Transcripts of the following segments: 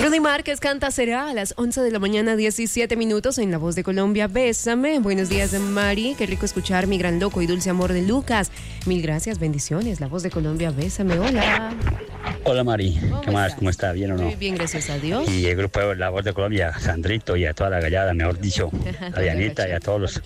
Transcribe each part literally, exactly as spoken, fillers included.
Rudy Márquez canta Será a las once de la mañana, diecisiete minutos, en La Voz de Colombia. Bésame. Buenos días, Mari. Qué rico escuchar Mi Gran Loco y Dulce Amor de Lucas. Mil gracias, bendiciones. La Voz de Colombia, bésame. Hola. Hola, Mari. ¿Qué más? ¿Cómo está? ¿Bien o no? Muy bien, gracias a Dios. Y el grupo de La Voz de Colombia, Sandrito y a toda la gallada, mejor dicho, a Dianita y a todos los...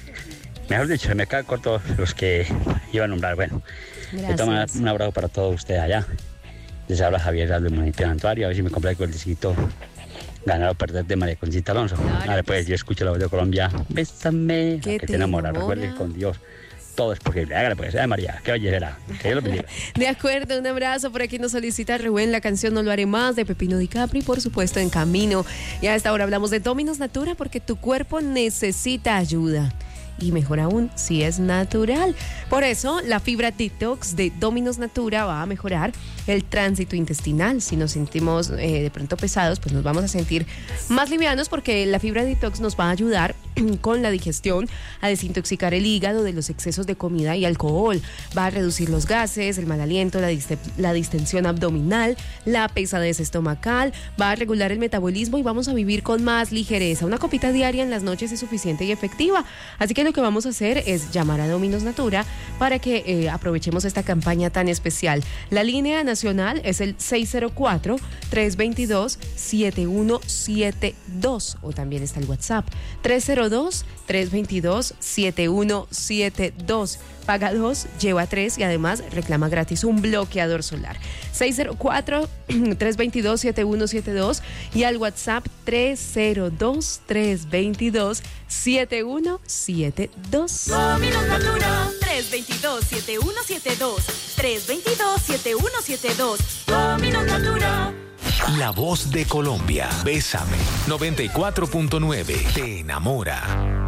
Mejor dicho, se me caen cortos los que iba a nombrar. Bueno, de todas maneras, un abrazo para todos ustedes allá. Les habla Javier del municipio de Santuario. A ver si me complazco el disquito Ganar o Perder de María Conchita Alonso. Claro, vale, pues yo escucho La Voz de Colombia. Bésame, que te enamora. Recuerde con Dios. Todo es posible. Hágale pues, eh, María, que oye será. Que Dios lo bendiga. De acuerdo, un abrazo. Por aquí nos solicita Rubén la canción No lo haré más de Pepino Di Capri, por supuesto, En Camino. Y a esta hora hablamos de Dominos Natura porque tu cuerpo necesita ayuda. Y mejor aún, si es natural. Por eso, la fibra detox de Dominos Natura va a mejorar el tránsito intestinal. Si nos sentimos eh, de pronto pesados, pues nos vamos a sentir más livianos, porque la fibra detox nos va a ayudar con la digestión, a desintoxicar el hígado de los excesos de comida y alcohol. Va a reducir los gases, el mal aliento, la, dist- la distensión abdominal, la pesadez estomacal, va a regular el metabolismo y vamos a vivir con más ligereza. Una copita diaria en las noches es suficiente y efectiva. Así que lo que vamos a hacer es llamar a Dominos Natura para que eh, aprovechemos esta campaña tan especial. La línea nacional es el seis cero cuatro, tres dos dos, siete uno siete dos, o también está el WhatsApp tres cero dos, tres dos dos, siete uno siete dos. Paga dos, lleva tres y además reclama gratis un bloqueador solar. seis cero cuatro, tres dos dos, siete uno siete dos y al WhatsApp tres cero dos, tres dos dos, siete uno siete dos. Dominos Natura. tres dos dos, siete uno siete dos. tres dos dos, siete uno siete dos. Dominos Natura. La Voz de Colombia. Bésame. noventa y cuatro punto nueve. Te enamora.